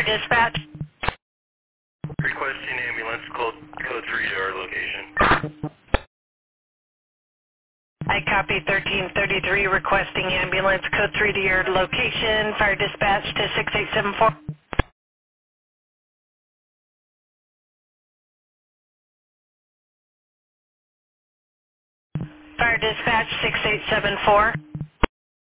Fire dispatch. Requesting ambulance code 3 to our location. I copy 1333 requesting ambulance code 3 to your location. Fire dispatch to 6874. Fire dispatch 6874.